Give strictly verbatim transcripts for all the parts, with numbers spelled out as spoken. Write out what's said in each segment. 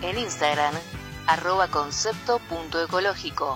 En Instagram, arroba concepto punto ecológico.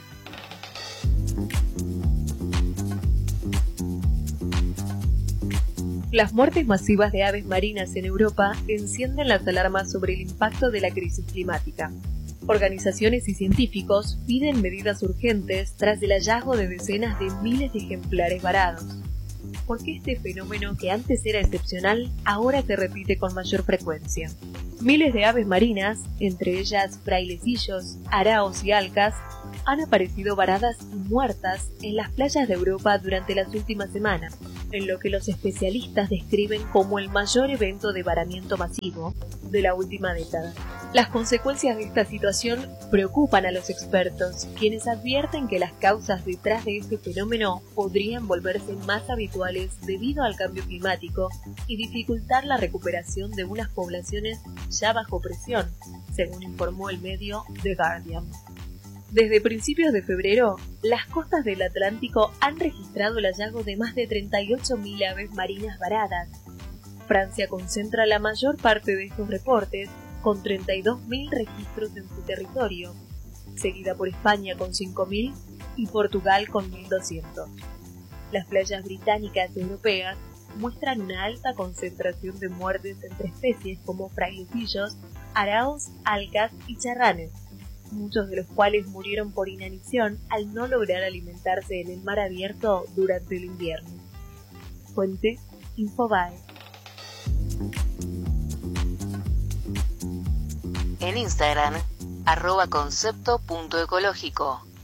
Las muertes masivas de aves marinas en Europa encienden las alarmas sobre el impacto de la crisis climática. Organizaciones y científicos piden medidas urgentes tras el hallazgo de decenas de miles de ejemplares varados. ¿Por qué este fenómeno que antes era excepcional ahora se repite con mayor frecuencia? Miles de aves marinas, entre ellas frailecillos, araos y alcas, han aparecido varadas y muertas en las playas de Europa durante las últimas semanas, en lo que los especialistas describen como el mayor evento de varamiento masivo de la última década. Las consecuencias de esta situación preocupan a los expertos, quienes advierten que las causas detrás de este fenómeno podrían volverse más habituales debido al cambio climático y dificultar la recuperación de unas poblaciones ya bajo presión, según informó el medio The Guardian. Desde principios de febrero, las costas del Atlántico han registrado el hallazgo de más de treinta y ocho mil aves marinas varadas. Francia concentra la mayor parte de estos reportes, con treinta y dos mil registros en su territorio, seguida por España con cinco mil y Portugal con mil doscientos. Las playas británicas y europeas muestran una alta concentración de muertes entre especies como frailecillos, araos, alcas y charranes, muchos de los cuales murieron por inanición al no lograr alimentarse en el mar abierto durante el invierno. Fuente: Infobae. En Instagram, arroba concepto punto ecológico.